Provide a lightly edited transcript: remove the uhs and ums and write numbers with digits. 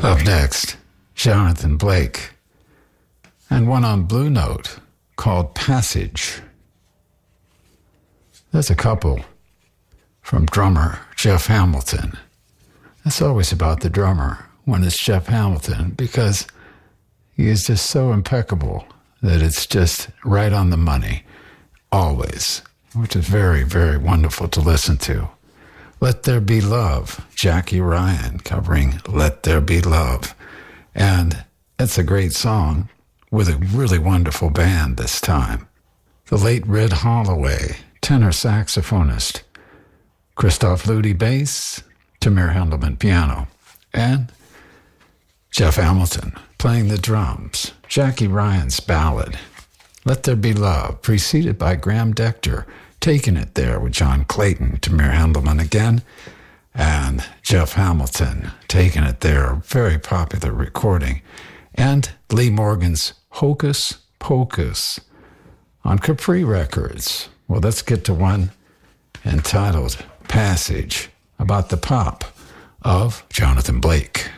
Up next, Jonathan Blake, and one on Blue Note called Passage. There's a couple from drummer Jeff Hamilton. It's always about the drummer when it's Jeff Hamilton because he is just so impeccable that it's just right on the money, always, which is very, very wonderful to listen to. Let There Be Love, Jackie Ryan covering Let There Be Love. And it's a great song with a really wonderful band this time. The late Red Holloway, tenor saxophonist, Christoph Ludi bass, Tamir Hendelman piano, and Jeff Hamilton playing the drums. Jackie Ryan's ballad, Let There Be Love, preceded by Graham Decter, Taking It There with John Clayton, Tamir Hendelman again, and Jeff Hamilton, Taking It There, a very popular recording, and Lee Morgan's Hocus Pocus on Capri Records. Well, let's get to one entitled Passage, about the pop of Jonathan Blake.